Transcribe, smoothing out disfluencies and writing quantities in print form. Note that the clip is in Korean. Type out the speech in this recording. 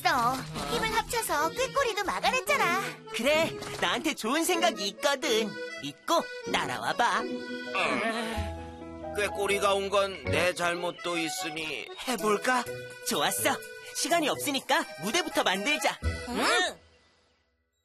알았어. 힘을 합쳐서 꾀꼬리도 막아냈잖아. 그래, 나한테 좋은 생각이 있거든. 믿고 따라와봐. 꾀꼬리가 온 건 내 잘못도 있으니 해볼까? 좋았어. 시간이 없으니까 무대부터 만들자. 응?